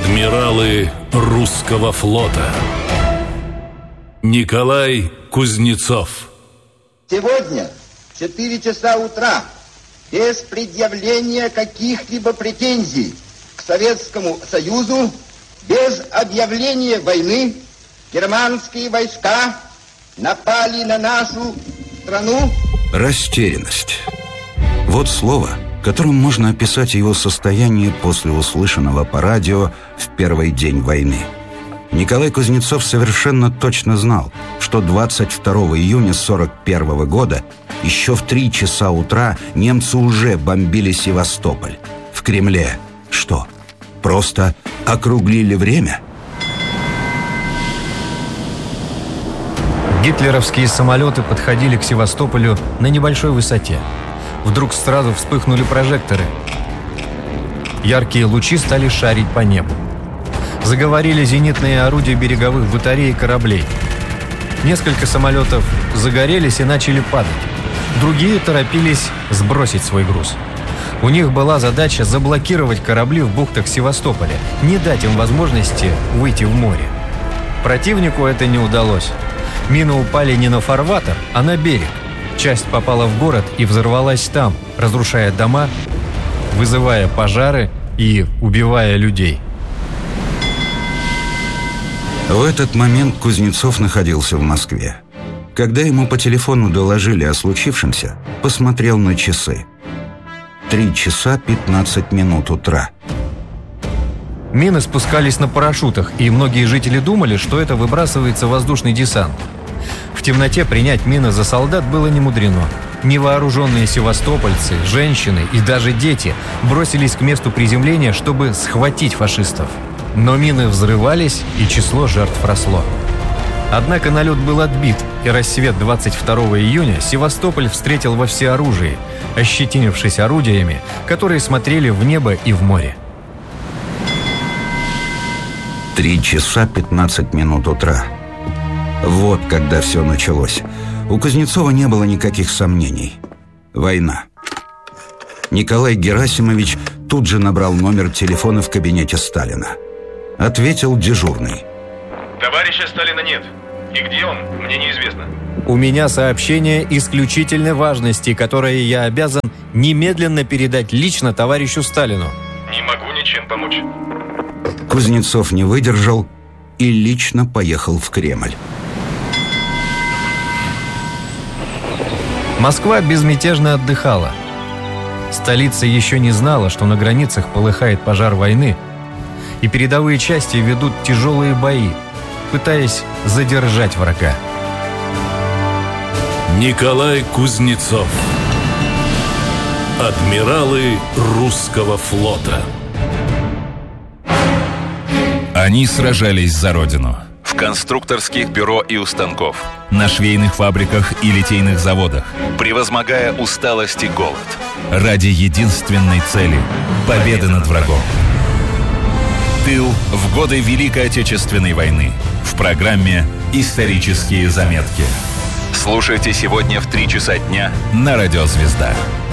Адмиралы русского флота. Николай Кузнецов. Сегодня, в 4 часа утра, без предъявления каких-либо претензий к Советскому Союзу, без объявления войны, германские войска напали на нашу страну. Растерянность. Вот слово, которым можно описать его состояние после услышанного по радио в первый день войны. Николай Кузнецов совершенно точно знал, что 22 июня 1941 года еще в 3 часа утра немцы уже бомбили Севастополь. В Кремле что, просто округлили время? Гитлеровские самолеты подходили к Севастополю на небольшой высоте. Вдруг сразу вспыхнули прожекторы. Яркие лучи стали шарить по небу. Заговорили зенитные орудия береговых батарей и кораблей. Несколько самолетов загорелись и начали падать. Другие торопились сбросить свой груз. У них была задача заблокировать корабли в бухтах Севастополя, не дать им возможности выйти в море. Противнику это не удалось. Мины упали не на фарватер, а на берег. Часть попала в город и взорвалась там, разрушая дома, вызывая пожары и убивая людей. В этот момент Кузнецов находился в Москве. Когда ему по телефону доложили о случившемся, посмотрел на часы. 3 часа 15 минут утра. Мины спускались на парашютах, и многие жители думали, что это выбрасывается воздушный десант. В темноте принять мины за солдат было немудрено. Невооруженные севастопольцы, женщины и даже дети бросились к месту приземления, чтобы схватить фашистов. Но мины взрывались, и число жертв росло. Однако налет был отбит, и рассвет 22 июня Севастополь встретил во всеоружии, ощетинившись орудиями, которые смотрели в небо и в море. 3 часа 15 минут утра. Вот когда все началось. У Кузнецова не было никаких сомнений. Война. Николай Герасимович тут же набрал номер телефона в кабинете Сталина. Ответил дежурный. Товарища Сталина нет. И где он, мне неизвестно. У меня сообщение исключительной важности, которое я обязан немедленно передать лично товарищу Сталину. Не могу ничем помочь. Кузнецов не выдержал и лично поехал в Кремль. Москва безмятежно отдыхала. Столица еще не знала, что на границах полыхает пожар войны, и передовые части ведут тяжелые бои, пытаясь задержать врага. Николай Кузнецов. Адмиралы русского флота. Они сражались за родину. В конструкторских бюро и у станков. На швейных фабриках и литейных заводах. Превозмогая усталость и голод. Ради единственной цели – победы над врагом. Тыл в годы Великой Отечественной войны. В программе «Исторические заметки». Слушайте сегодня в 3 часа дня на Радио Звезда.